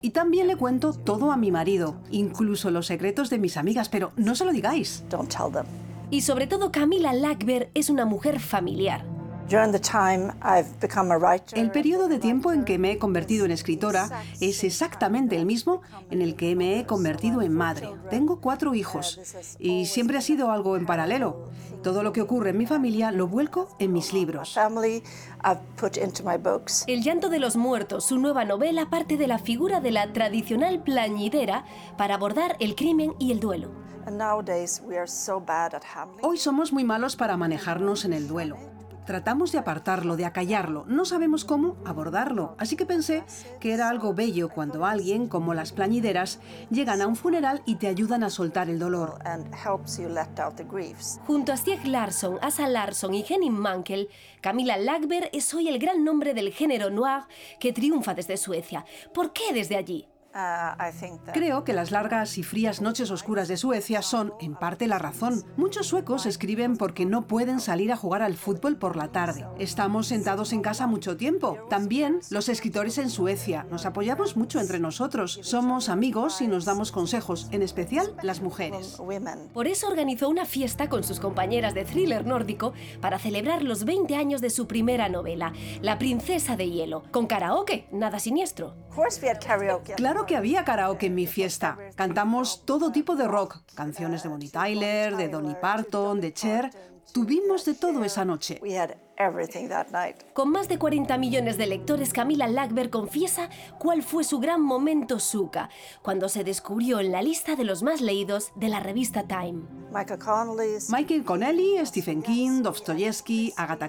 Y también le cuento todo a mi marido, incluso los secretos de mis amigas, pero no se lo digáis. Don't tell them. Y sobre todo Camilla Lackberg es una mujer familiar. During the time I've become a writer. El periodo de tiempo en que me he convertido en escritora es exactamente el mismo en el que me he convertido en madre. Tengo 4 hijos y siempre ha sido algo en paralelo. Todo lo que ocurre en mi familia lo vuelco en mis libros. Family I've put into my books. El llanto de los muertos, su nueva novela, parte de la figura de la tradicional plañidera para abordar el crimen y el duelo. And nowadays we are so bad at handling. Hoy somos muy malos para manejarnos en el duelo. Tratamos de apartarlo, de acallarlo, no sabemos cómo abordarlo, así que pensé que era algo bello cuando alguien, como las plañideras, llegan a un funeral y te ayudan a soltar el dolor. And helps you let out the griefs. Junto a Stieg Larsson, Asa Larsson y Henning Mankell, Camilla Lackberg es hoy el gran nombre del género noir que triunfa desde Suecia. ¿Por qué desde allí? I think that Creo que las largas y frías noches oscuras de Suecia son, en parte, la razón. Muchos suecos escriben porque no pueden salir a jugar al fútbol por la tarde. Estamos sentados en casa mucho tiempo. También los escritores en Suecia. Nos apoyamos mucho entre nosotros. Somos amigos y nos damos consejos, en especial las mujeres. women. Por eso organizó una fiesta con sus compañeras de thriller nórdico para celebrar los 20 años de su primera novela, La princesa de hielo, con karaoke, nada siniestro. Of course we had karaoke. Claro que había karaoke en mi fiesta. Cantamos todo tipo de rock. Canciones de Bonnie Tyler, de Dolly Parton, de Cher. Tuvimos de todo esa noche. We had everything that night. Con más de 40 millones de lectores, Camilla Lackberg confiesa cuál fue su gran momento Suka, cuando se descubrió en la lista de los más leídos de la revista Time. Michael Connelly. Michael Connelly, Stephen King, Dostoyevsky, Agatha